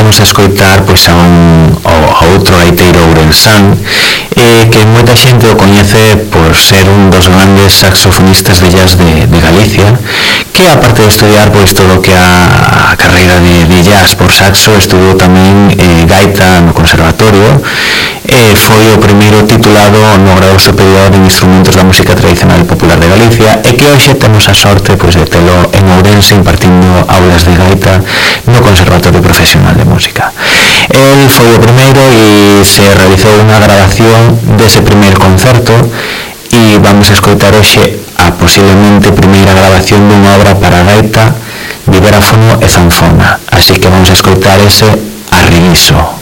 vamos a escoitar pois a outro gaiteiro ourensán que moita xente o coñece por ser un dos grandes saxofonistas de jazz de Galicia, que aparte de estudiar pois todo o que a carreira de jazz por saxo, estudou tamén gaita no conservatorio, foi o primeiro titulado no grado superior en instrumentos da música tradicional e popular de Galicia, e que hoxe temos a sorte pois de telo en Ourense impartindo aulas de gaita no Conservatorio Profesional de Música. El foi o primeiro e se realizou unha grabación dese primeiro concerto, e vamos a escoitar hoxe a posiblemente primeira grabación dunha obra para gaita, vibráfono e zanfona, así que vamos a escoitar ese Arriguiso.